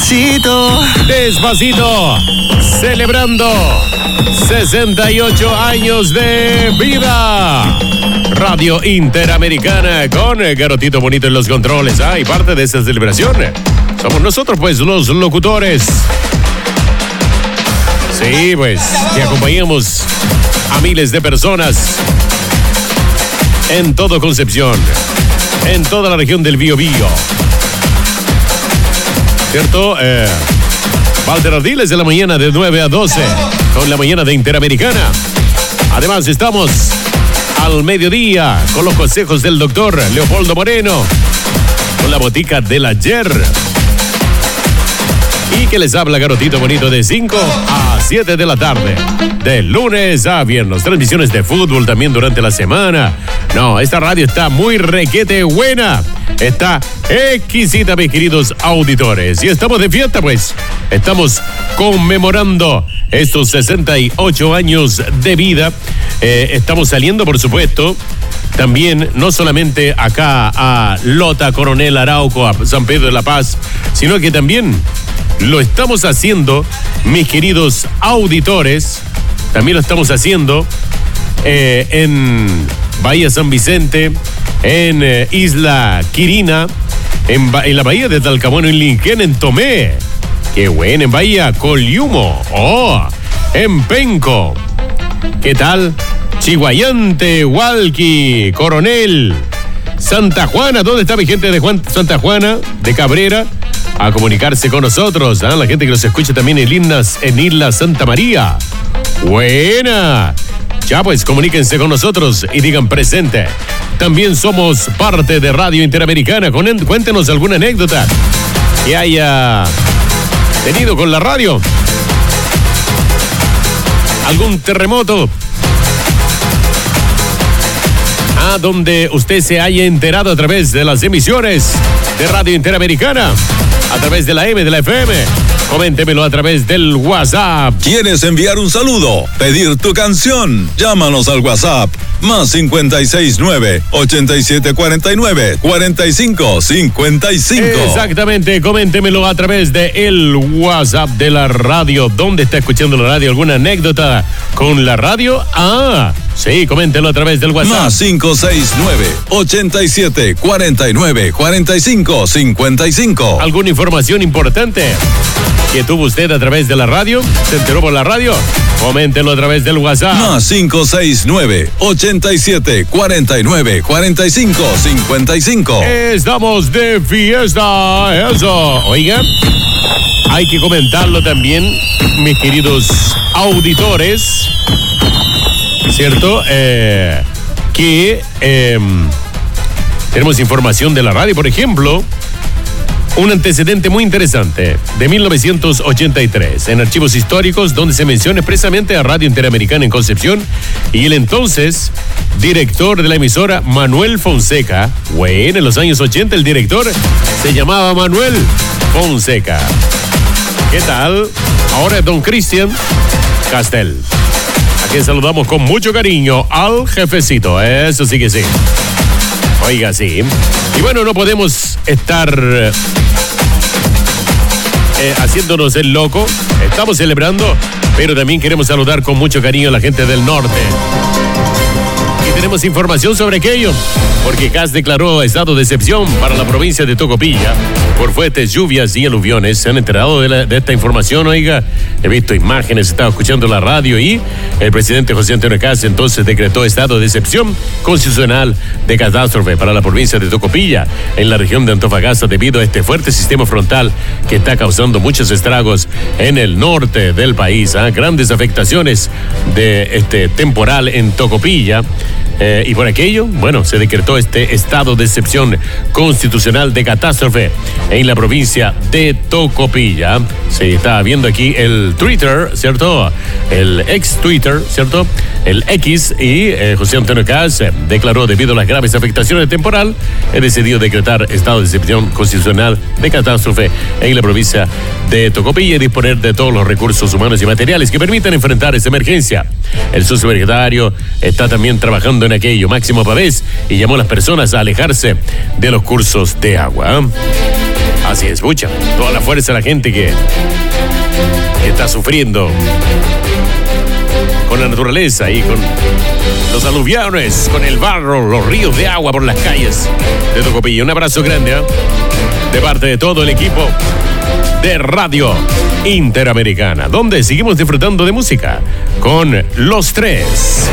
Despacito. Despacito, celebrando 68 años de vida. Radio Interamericana con Garotito Bonito en los controles. Y parte de esta celebración somos nosotros, pues, los locutores. Sí, pues, que acompañamos a miles de personas en todo Concepción, en toda la región del Biobío. ¿Cierto? Walter Ardiles de la mañana de 9 a 12 con la mañana de Interamericana. Además estamos al mediodía con los consejos del doctor Leopoldo Moreno, con la botica del ayer. Y que les habla Garotito Bonito de 5 a 7 de la tarde, de lunes a viernes. Transmisiones de fútbol también durante la semana. No, esta radio está muy requete buena. Está exquisita, mis queridos auditores. Y estamos de fiesta, pues. Estamos conmemorando estos 68 años de vida. Estamos saliendo, por supuesto, también, no solamente acá a Lota, Coronel Arauco, a San Pedro de la Paz, sino que también lo estamos haciendo, mis queridos auditores, también lo estamos haciendo en Bahía San Vicente, en Isla Quirina, en la Bahía de Talcahuano, en Linquén, en Tomé. ¡Qué bueno! En Bahía Coliumo. ¡Oh! En Penco. ¿Qué tal? Chihuayante, Hualqui, Coronel, Santa Juana. ¿Dónde está mi gente de Santa Juana, de Cabrera? A comunicarse con nosotros. La gente que nos escucha también en Isla Santa María. ¡Buena! Ya pues, comuníquense con nosotros y digan presente. También somos parte de Radio Interamericana. Cuéntenos alguna anécdota que haya tenido con la radio. ¿Algún terremoto? Donde usted se haya enterado a través de las emisiones de Radio Interamericana, a través de la M, de la FM. Coméntemelo a través del WhatsApp. ¿Quieres enviar un saludo? ¿Pedir tu canción? Llámanos al WhatsApp más 569-8749-4555. Exactamente, coméntemelo a través de el WhatsApp de la radio. ¿Dónde está escuchando la radio? ¿Alguna anécdota con la radio? Sí, coméntenlo a través del WhatsApp. Más 569-8749-4555. ¿Alguna información importante que tuvo usted a través de la radio? ¿Se enteró por la radio? Coméntenlo a través del WhatsApp. Más 569-8749-4555. Estamos de fiesta. Eso. Oiga, hay que comentarlo también, mis queridos auditores, ¿cierto? Que tenemos información de la radio, por ejemplo. Un antecedente muy interesante de 1983 en archivos históricos, donde se menciona expresamente a Radio Interamericana en Concepción y el entonces director de la emisora, Manuel Fonseca. Bueno, en los años 80 el director se llamaba Manuel Fonseca. ¿Qué tal? Ahora es don Cristian Castel, a quien saludamos con mucho cariño al jefecito. Eso sí que sí. Oiga, sí. Y bueno, no podemos estar haciéndonos el loco. Estamos celebrando, pero también queremos saludar con mucho cariño a la gente del norte. Y tenemos información sobre aquello, porque CAS declaró estado de excepción para la provincia de Tocopilla por fuertes lluvias y aluviones. ¿Se han enterado de esta información? Oiga, he visto imágenes, he estado escuchando la radio y el presidente José Antonio CAS entonces decretó estado de excepción constitucional de catástrofe para la provincia de Tocopilla en la región de Antofagasta debido a este fuerte sistema frontal que está causando muchos estragos en el norte del país. Grandes afectaciones de este temporal en Tocopilla. Y por aquello, bueno, se decretó este estado de excepción constitucional de catástrofe en la provincia de Tocopilla. Se está viendo aquí el Twitter, ¿cierto? El ex Twitter, ¿cierto? El X, y José Antonio CAS declaró debido a las graves afectaciones del temporal, he decidido decretar estado de excepción constitucional de catástrofe en la provincia de Tocopilla y disponer de todos los recursos humanos y materiales que permitan enfrentar esta emergencia. El subsecretario está también trabajando en aquello, Máximo Pavés, y llamó a las personas a alejarse de los cursos de agua. Así es, mucha. Toda la fuerza de la gente que está sufriendo con la naturaleza y con los aluviales, con el barro, los ríos de agua por las calles de Tocopilla. Un abrazo grande, ¿eh? De parte de todo el equipo de Radio Interamericana, donde seguimos disfrutando de música con Los Tres.